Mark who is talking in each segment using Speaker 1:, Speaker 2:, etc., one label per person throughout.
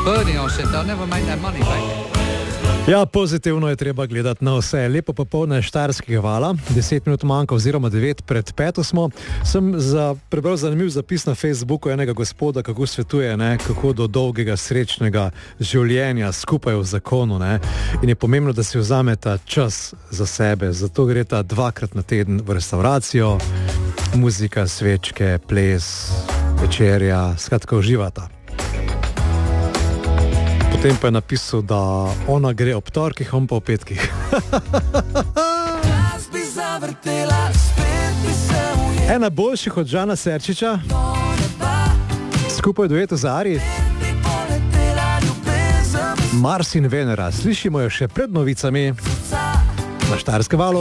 Speaker 1: burning, I said, they'll never make that money back.
Speaker 2: Ja, pozitivno je treba gledati na vse. Lepo popoldne Štajerskega vala, 10 minut manjka oziroma 9 pred 5 smo. Sem prebral zanimiv zapis na Facebooku enega gospoda, kako svetuje, kako do dolgega srečnega življenja skupaj v zakonu. In je pomembno, da si vzameta čas za sebe. Zato gre ta 2-krat na teden v restauracijo, muzika, svečke, ples, večerja, skratka uživata. Potem pa je napisal, da ona gre ob torkih, on pa ob petkih. Ena boljših od Žana Serčiča, skupaj duetu za Ari, Mars in Venera. Slišimo jo še pred novicami na Štajerskem valu.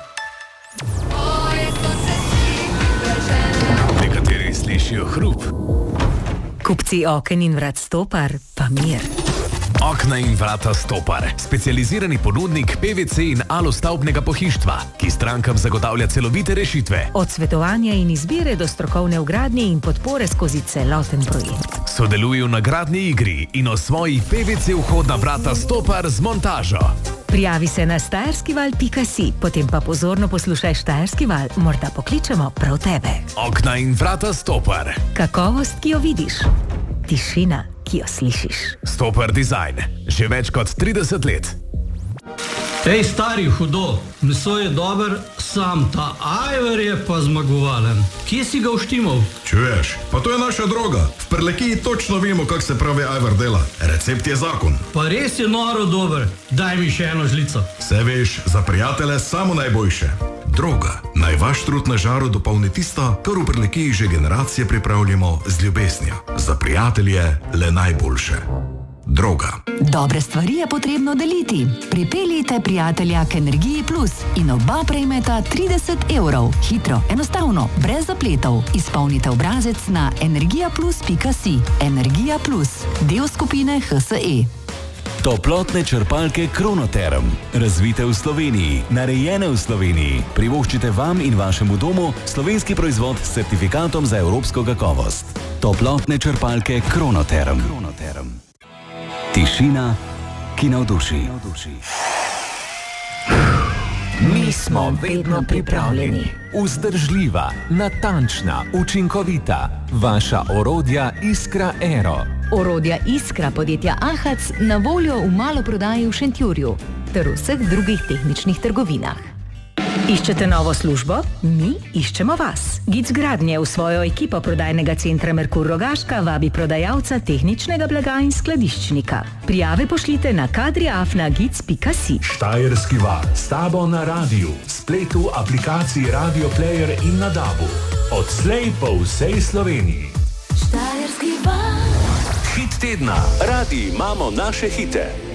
Speaker 3: Nekateri slišijo hrup.
Speaker 4: Kupci oken in vrat Stopar, pa mir.
Speaker 3: Okna in vrata Stopar, specializirani ponudnik PVC in alostavbnega pohištva, ki strankam zagotavlja celovite rešitve.
Speaker 4: Od svetovanja in izbire do strokovne vgradnje in podpore skozi celoten projekt.
Speaker 3: Sodeluje v nagradni igri in osvoji PVC vhodna vrata Stopar z montažo.
Speaker 4: Prijavi se na štajerskival.si, potem pa pozorno poslušaj Štajerski val, morda pokličemo prav tebe.
Speaker 3: Okna in vrata Stopar.
Speaker 4: Kakovost, ki jo vidiš. Tišina, ki jo slišiš.
Speaker 3: Stopar Design. Že več kot 30 let.
Speaker 5: Ej, stari, hudo. Meso je dober, sam ta ajvar je pa zmagovalen. Kje si ga uštimal?
Speaker 6: Čuješ, pa to je naša droga. V Prlekiji točno vemo, kak se pravi ajvar dela. Recept je zakon.
Speaker 5: Pa res je noro dober. Daj mi še eno žlico.
Speaker 6: Se veš, za prijatelje samo najboljše. Droga. Naj vaš trud na žaru dopolni tisto, kar v Prlekiji že generacije pripravljamo z ljubeznijo. Za prijatelje le najboljše. Droga.
Speaker 7: Dobre stvari je potrebno deliti. Pripeljite prijatelja k Energiji Plus in oba prejmeta 30 €. Hitro, enostavno, brez zapletov. Izpolnite obrazec na energijaplus.si. Energija Plus, del skupine HSE.
Speaker 8: Toplotne črpalke Kronoterm. Razvite v Sloveniji, narejene v Sloveniji. Privoščite vam in vašemu domu slovenski proizvod s certifikatom za evropsko kakovost. Toplotne črpalke Kronoterm. Tišina, ki navduši.
Speaker 3: Mi smo vedno pripravljeni. Vzdržljiva, natančna, učinkovita. Vaša orodja Iskra Aero.
Speaker 9: Orodja Iskra podjetja Ahac na voljo v maloprodaji v Šentjurju ter v vseh drugih tehničnih trgovinah.
Speaker 4: Iščete novo službo? Mi iščemo vas. Gic Gradnje v svojo ekipo prodajnega centra Merkur Rogaška vabi prodajalca tehničnega blaga in skladiščnika. Prijave pošljite na kadriafna.gic.si.
Speaker 10: Štajerski val, s tabo na radiju, spletu, aplikaciji Radio Player in na DAB-u. Odslej po vsej Sloveniji.
Speaker 11: Štajerski val.
Speaker 8: Hit tedna. Radi imamo naše hite.